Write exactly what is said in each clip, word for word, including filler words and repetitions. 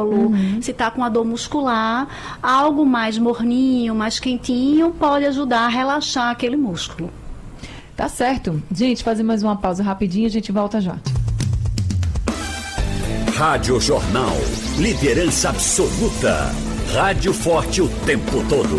colo, uhum. se está com a dor muscular, algo mais morninho, mais quentinho, pode ajudar a relaxar aquele músculo. Tá certo. Gente, fazer mais uma pausa rapidinho, a gente volta já. Rádio Jornal, liderança absoluta. Rádio forte o tempo todo.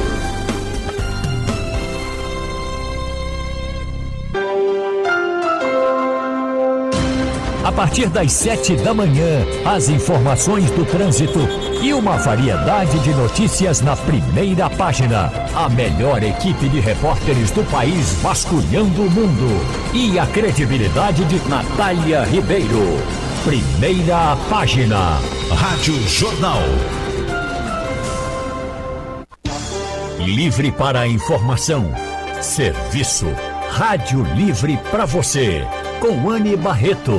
A partir das sete da manhã, as informações do trânsito e uma variedade de notícias na primeira página. A melhor equipe de repórteres do país vasculhando o mundo. E a credibilidade de Natália Ribeiro. Primeira página. Rádio Jornal. Livre para a informação. Serviço. Rádio Livre para você. Com Anne Barreto.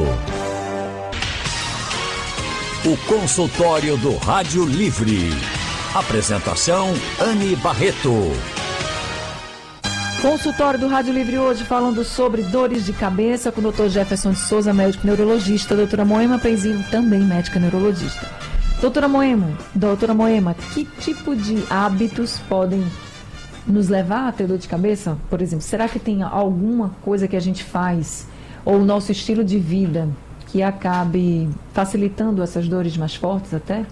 O consultório do Rádio Livre. Apresentação Anne Barreto. Consultório do Rádio Livre hoje falando sobre dores de cabeça com o doutor Jefferson de Souza, médico neurologista, doutora Moema Penzilo, também médica neurologista. Doutora Moema, doutora Moema, que tipo de hábitos podem nos levar a ter dor de cabeça? Por exemplo, será que tem alguma coisa que a gente faz ou o nosso estilo de vida que acabe facilitando essas dores mais fortes até?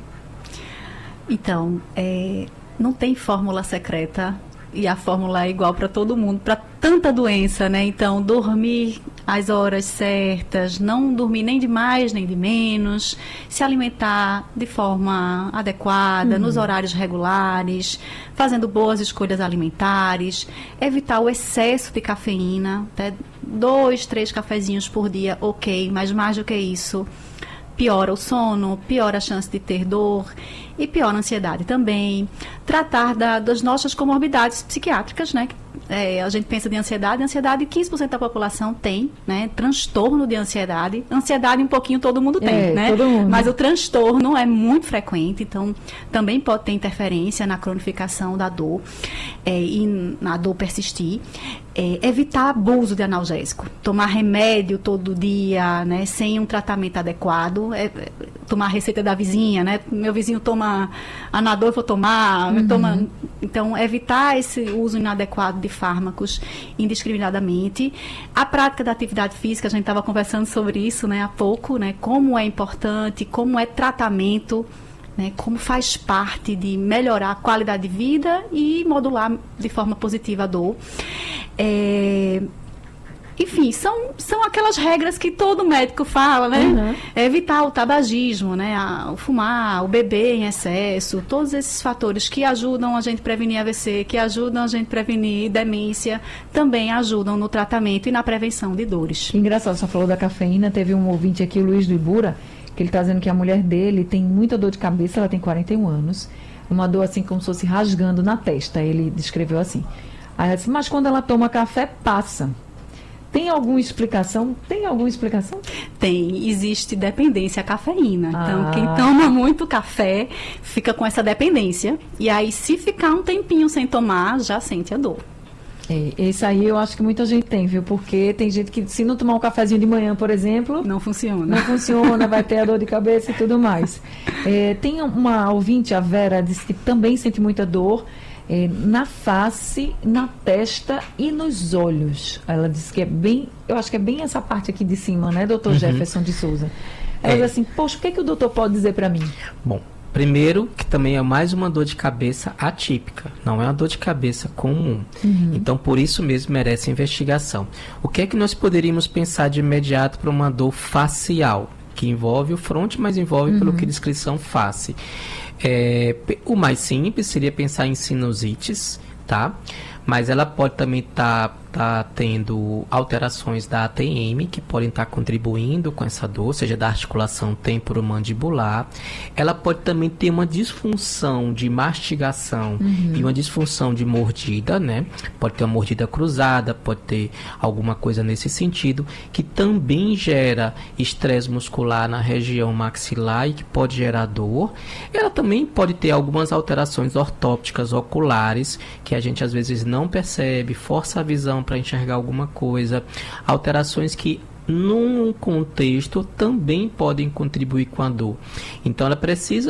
Então, é, não tem fórmula secreta e a fórmula é igual para todo mundo, para tanta doença, né? Então, dormir às horas certas, não dormir nem de mais nem de menos, se alimentar de forma adequada, uhum. nos horários regulares, fazendo boas escolhas alimentares, evitar o excesso de cafeína, até dois, três cafezinhos por dia, ok, mas mais do que isso, piora o sono, piora a chance de ter dor e piora a ansiedade também. Tratar da, das nossas comorbidades psiquiátricas, né? É, a gente pensa de ansiedade, ansiedade quinze por cento da população tem, né? Transtorno de ansiedade. Ansiedade um pouquinho todo mundo tem, é, né? Todo mundo. Mas o transtorno é muito frequente, então também pode ter interferência na cronificação da dor é, e na dor persistir. É, evitar abuso de analgésico, tomar remédio todo dia, né, sem um tratamento adequado, é, é, tomar a receita da vizinha, né, meu vizinho toma Anadol, eu vou tomar, uhum. toma, então evitar esse uso inadequado de fármacos indiscriminadamente. A prática da atividade física, a gente estava conversando sobre isso, né, há pouco, né, como é importante, como é tratamento, né, como faz parte de melhorar a qualidade de vida e modular de forma positiva a dor. É, enfim, são, são aquelas regras que todo médico fala, né? Uhum. É evitar o tabagismo, né? A, o fumar, o beber em excesso, todos esses fatores que ajudam a gente a prevenir A V C, que ajudam a gente a prevenir demência, também ajudam no tratamento e na prevenção de dores. Engraçado, só falou da cafeína, teve um ouvinte aqui, o Luiz do Ibura, que ele está dizendo que a mulher dele tem muita dor de cabeça, ela tem quarenta e um anos, uma dor assim como se fosse rasgando na testa, ele descreveu assim. Aí ela disse, mas quando ela toma café, passa. Tem alguma explicação? Tem alguma explicação? Tem, existe dependência à cafeína. Ah. Então, quem toma muito café fica com essa dependência, e aí se ficar um tempinho sem tomar, já sente a dor. É, esse aí eu acho que muita gente tem, viu? Porque tem gente que se não tomar um cafezinho de manhã, por exemplo... Não funciona. Não funciona, vai ter a dor de cabeça e tudo mais. É, tem uma ouvinte, a Vera, disse que também sente muita dor é, na face, na testa e nos olhos. Ela disse que é bem... Eu acho que é bem essa parte aqui de cima, né, doutor uhum. Jefferson de Souza? Ela é. diz assim, poxa, o que, é que o doutor pode dizer para mim? Bom, primeiro, que também é mais uma dor de cabeça atípica, não é uma dor de cabeça comum. Uhum. Então, por isso mesmo, merece investigação. O que é que nós poderíamos pensar de imediato para uma dor facial? Que envolve o fronte, mas envolve, uhum. pelo que descrição, face. É, o mais simples seria pensar em sinusites, tá? Mas ela pode também estar tá, tá tendo alterações da A T M, que podem estar tá contribuindo com essa dor, seja da articulação temporomandibular. Ela pode também ter uma disfunção de mastigação uhum. e uma disfunção de mordida, né? Pode ter uma mordida cruzada, pode ter alguma coisa nesse sentido, que também gera estresse muscular na região maxilar e que pode gerar dor. Ela também pode ter algumas alterações ortópticas oculares, que a gente às vezes não percebe, força a visão para enxergar alguma coisa, alterações que num contexto também podem contribuir com a dor. Então ela precisa